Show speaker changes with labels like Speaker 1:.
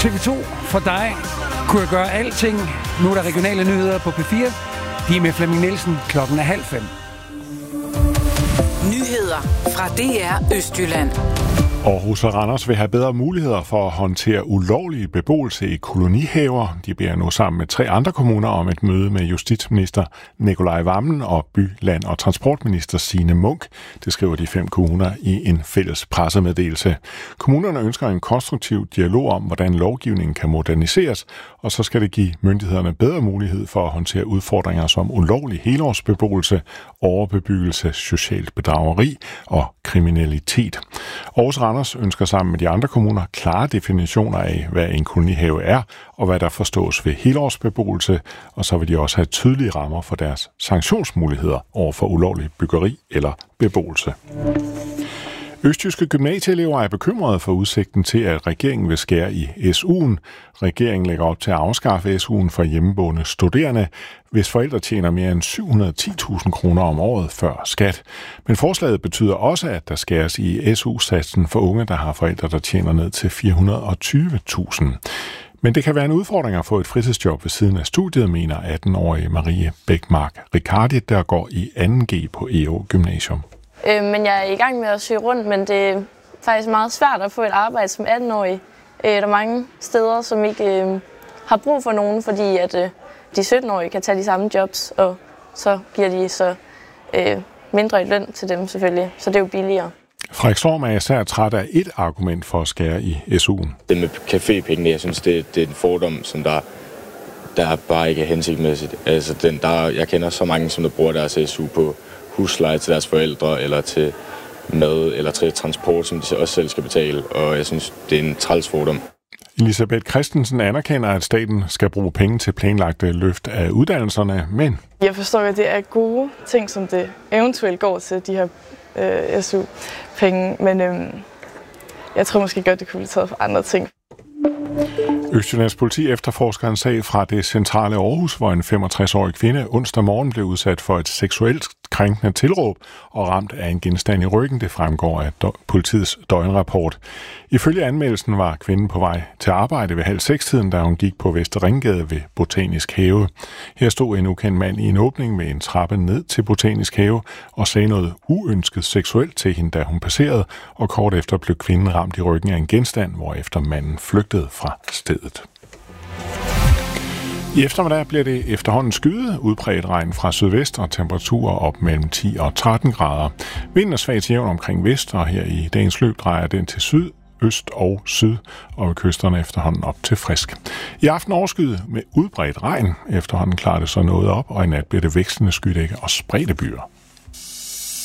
Speaker 1: TV2 for dig kunne jeg gøre alting. Nu er der regionale nyheder på P4. De er med Flemming Nielsen 4:30.
Speaker 2: Nyheder fra DR Østjylland.
Speaker 3: Aarhus og Randers vil have bedre muligheder for at håndtere ulovlige beboelse i kolonihaver. De beder nu sammen med 3 andre kommuner om et møde med justitsminister Nikolaj Wammen og by-, land- og transportminister Signe Munk. Det skriver de 5 kommuner i en fælles pressemeddelelse. Kommunerne ønsker en konstruktiv dialog om, hvordan lovgivningen kan moderniseres, og så skal det give myndighederne bedre mulighed for at håndtere udfordringer som ulovlig helårsbeboelse, overbebyggelse, socialt bedrageri og kriminalitet. Aarhus og Randers ønsker sammen med de andre kommuner klare definitioner af, hvad en kolonihave er, og hvad der forstås ved helårsbeboelse, og så vil de også have tydelige rammer for deres sanktionsmuligheder over for ulovlig byggeri eller beboelse. Østjyske gymnasieelever er bekymrede for udsigten til, at regeringen vil skære i SU'en. Regeringen lægger op til at afskaffe SU'en for hjemmeboende studerende, hvis forældre tjener mere end 710.000 kroner om året før skat. Men forslaget betyder også, at der skæres i SU-satsen for unge, der har forældre, der tjener ned til 420.000. Men det kan være en udfordring at få et fritidsjob ved siden af studiet, mener 18-årige Marie Bækmark Ricardi, der går i 2G på EO Gymnasium.
Speaker 4: Men jeg er i gang med at søge rundt, men det er faktisk meget svært at få et arbejde som 18-årig. Der er mange steder, som ikke har brug for nogen, fordi at de 17-årige kan tage de samme jobs, og så giver de så mindre i løn til dem selvfølgelig, så det er jo billigere.
Speaker 3: Frederik Storm er især træt af et argument for at skære i SU'en.
Speaker 5: Det med cafépengene, jeg synes, det er en fordom, som der bare ikke er hensigtsmæssigt. Altså, jeg kender så mange, som der bruger deres SU på husleje til deres forældre, eller til mad, eller til transport, som de også selv skal betale, og jeg synes, det er en træls fordom.
Speaker 3: Elisabeth Christensen anerkender, at staten skal bruge penge til planlagte løft af uddannelserne, men...
Speaker 6: Jeg forstår, at det er gode ting, som det eventuelt går til, de her SU-penge, men jeg tror måske godt, det kunne blive taget for andre ting.
Speaker 3: Østjyllands politi efterforsker en sag fra det centrale Aarhus, hvor en 65-årig kvinde onsdag morgen blev udsat for et seksuelt krænkende tilråb og ramt af en genstand i ryggen. Det fremgår af politiets døgnrapport. Ifølge anmeldelsen var kvinden på vej til arbejde ved 5:30, da hun gik på Vester Ringgade ved Botanisk Have. Her stod en ukendt mand i en åbning med en trappe ned til Botanisk Have og sagde noget uønsket seksuelt til hende, da hun passerede, og kort efter blev kvinden ramt i ryggen af en genstand, hvorefter manden flygtede fra stedet. I eftermiddag bliver det efterhånden skyet, udbredt regn fra sydvest og temperaturer op mellem 10 og 13 grader. Vinden er svagt jævn omkring vest, og her i dagens løb drejer den til syd, øst og syd, og ved kysterne efterhånden op til frisk. I aften overskyet med udbredt regn. Efterhånden klarer det så noget op, og i nat bliver det vekslende skydække og spredte byer.